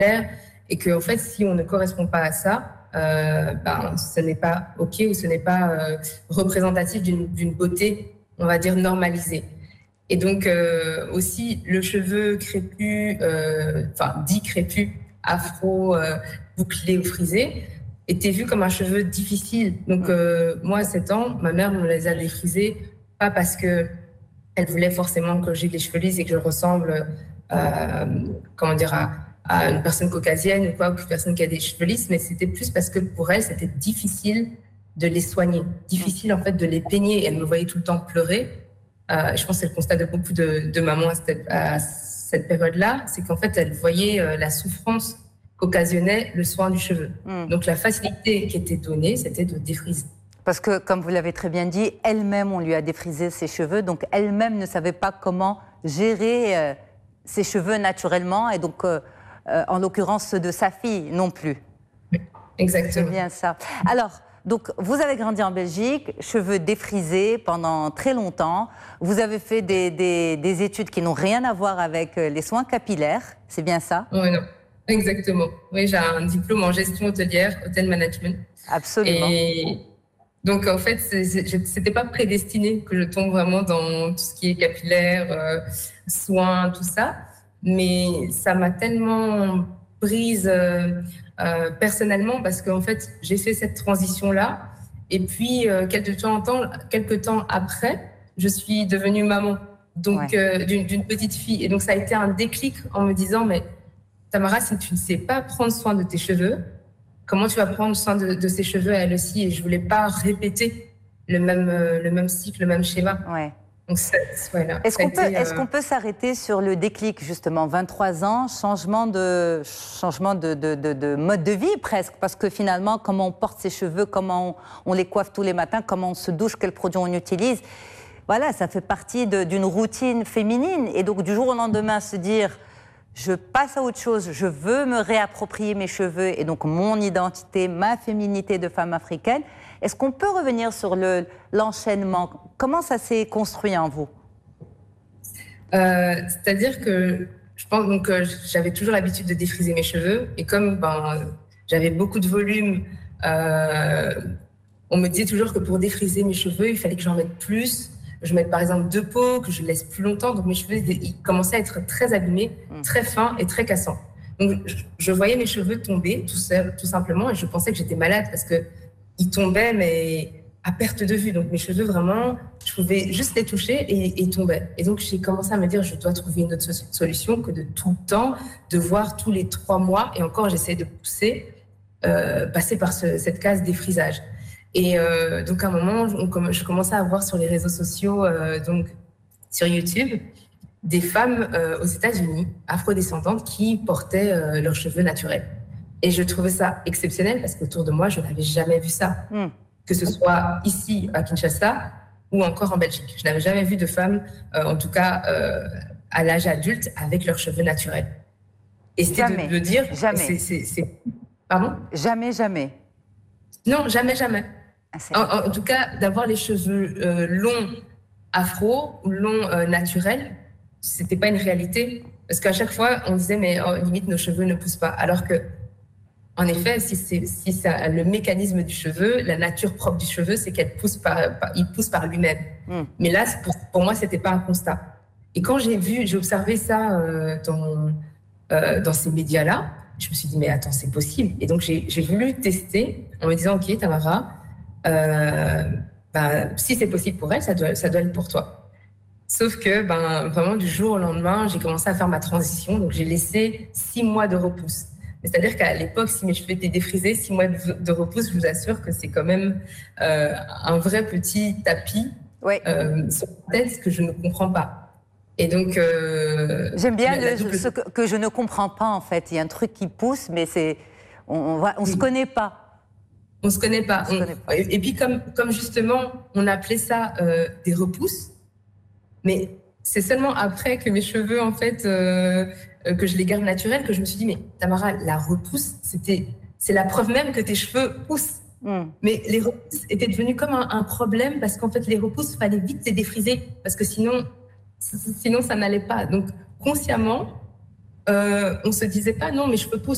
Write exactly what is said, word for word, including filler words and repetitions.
et que en fait, si on ne correspond pas à ça, euh, ben, ce n'est pas OK ou ce n'est pas euh, représentatif d'une, d'une beauté, on va dire, normalisée. Et donc euh, aussi, le cheveu crépus, euh, enfin dit crépus, afro, euh, bouclé ou frisé, était vu comme un cheveu difficile. Donc euh, moi, à sept ans, ma mère me les a défrisés, pas parce que elle voulait forcément que j'ai des cheveux lisses et que je ressemble, euh, comment dire, à, à une personne caucasienne ou quoi, ou une personne qui a des cheveux lisses, mais c'était plus parce que pour elle, c'était difficile de les soigner, difficile en fait de les peigner. Elle me voyait tout le temps pleurer. Euh, je pense que c'est le constat de beaucoup de, de mamans à cette, à cette période-là, c'est qu'en fait, elles voyaient euh, la souffrance qu'occasionnait le soin du cheveu. Mm. Donc la facilité qui était donnée, c'était de défriser. Parce que, comme vous l'avez très bien dit, elle-même, on lui a défrisé ses cheveux, donc elle-même ne savait pas comment gérer euh, ses cheveux naturellement, et donc, euh, euh, en l'occurrence, ceux de sa fille non plus. Exactement. C'est bien ça. Alors, donc, vous avez grandi en Belgique, cheveux défrisés pendant très longtemps. Vous avez fait des, des, des études qui n'ont rien à voir avec les soins capillaires, c'est bien ça? Oui, non. Exactement. Oui, j'ai un diplôme en gestion hôtelière, hotel management. Absolument. Et donc, en fait, c'était pas prédestiné que je tombe vraiment dans tout ce qui est capillaire, euh, soins, tout ça. Mais ça m'a tellement prise euh, euh, personnellement parce qu'en fait, j'ai fait cette transition-là. Et puis, euh, quelques, temps, quelques temps après, je suis devenue maman donc ouais. euh, d'une petite fille. Et donc, ça a été un déclic en me disant, mais Tamara, si tu ne sais pas prendre soin de tes cheveux, comment tu vas prendre soin de, de ses cheveux elle aussi? Et je ne voulais pas répéter le même, euh, le même cycle, le même schéma. Ouais. Voilà, est-ce qu'on peut, euh... est-ce qu'on peut s'arrêter sur le déclic, justement, vingt-trois ans, changement de, changement de, de, de, de mode de vie presque, parce que finalement, comment on porte ses cheveux, comment on, on les coiffe tous les matins, comment on se douche, quels produits on utilise, voilà, ça fait partie d'une routine féminine. Et donc, du jour au lendemain, se dire, je passe à autre chose, je veux me réapproprier mes cheveux et donc mon identité, ma féminité de femme africaine. Est-ce qu'on peut revenir sur le, l'enchaînement? Comment ça s'est construit en vous? euh, C'est-à-dire que je pense donc euh, j'avais toujours l'habitude de défriser mes cheveux et comme ben, j'avais beaucoup de volume, euh, on me disait toujours que pour défriser mes cheveux, il fallait que j'en mette plus. Je mette par exemple deux pots, que je laisse plus longtemps, donc mes cheveux ils commençaient à être très abîmés, mmh. très fins et très cassants. Donc je, je voyais mes cheveux tomber tout seul, tout simplement, et je pensais que j'étais malade parce que ils tombaient mais à perte de vue. Donc mes cheveux vraiment, je pouvais juste les toucher et, et ils tombaient. Et donc j'ai commencé à me dire je dois trouver une autre solution que de tout le temps de voir tous les trois mois et encore j'essayais de pousser, euh, passer par ce, cette case défrisage. Et euh, donc à un moment, on, je commençais à voir sur les réseaux sociaux, euh, donc sur YouTube, des femmes euh, aux États-Unis, afrodescendantes, qui portaient euh, leurs cheveux naturels. Et je trouvais ça exceptionnel parce qu'autour de moi, je n'avais jamais vu ça, mm. que ce soit ici à Kinshasa ou encore en Belgique. Je n'avais jamais vu de femmes, euh, en tout cas euh, à l'âge adulte, avec leurs cheveux naturels. Et c'était de, de dire, jamais, c'est, pardon, jamais, jamais. Non, jamais, jamais. En, en, en tout cas, d'avoir les cheveux euh, longs afro ou longs euh, naturels, c'était pas une réalité. Parce qu'à chaque fois, on disait, mais oh, limite, nos cheveux ne poussent pas. Alors que, en effet, si c'est si ça, le mécanisme du cheveu, la nature propre du cheveu, c'est qu'elle pousse par, par, il pousse par lui-même. Mm. Mais là, pour, pour moi, c'était pas un constat. Et quand j'ai vu, j'ai observé ça euh, dans, euh, dans ces médias-là, je me suis dit, mais attends, c'est possible. Et donc, j'ai voulu tester en me disant, OK, Tamara, Euh, ben, si c'est possible pour elle, ça doit, ça doit être pour toi. Sauf que ben, vraiment du jour au lendemain, j'ai commencé à faire ma transition, donc j'ai laissé six mois de repousse. C'est-à-dire qu'à l'époque, si mes cheveux étaient défrisés, six mois de, de repousse, je vous assure que c'est quand même euh, un vrai petit tapis oui. euh, sur la tête que je ne comprends pas. Et donc, euh, j'aime bien le, double... ce que, que je ne comprends pas en fait. Il y a un truc qui pousse, mais c'est on, on, on oui. se connaît pas. On ne se connaît pas. On, on, et puis, comme, comme justement, on appelait ça euh, des repousses, mais c'est seulement après que mes cheveux, en fait, euh, euh, que je les garde naturels, que je me suis dit, mais Tamara, la repousse, c'est la preuve même que tes cheveux poussent. Mm. Mais les repousses étaient devenues comme un, un problème parce qu'en fait, les repousses, il fallait vite les défriser parce que sinon, sinon ça n'allait pas. Donc, consciemment, euh, on ne se disait pas, non, mes cheveux poussent.